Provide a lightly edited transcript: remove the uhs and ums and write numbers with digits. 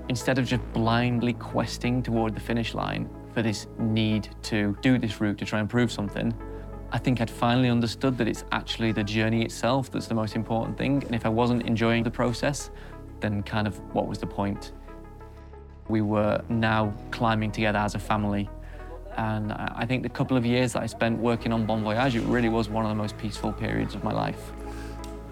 Instead of just blindly questing toward the finish line for this need to do this route to try and prove something, I think I'd finally understood that it's actually the journey itself that's the most important thing. And if I wasn't enjoying the process, then kind of what was the point? We were now climbing together as a family. And I think the couple of years that I spent working on Bon Voyage, it really was one of the most peaceful periods of my life.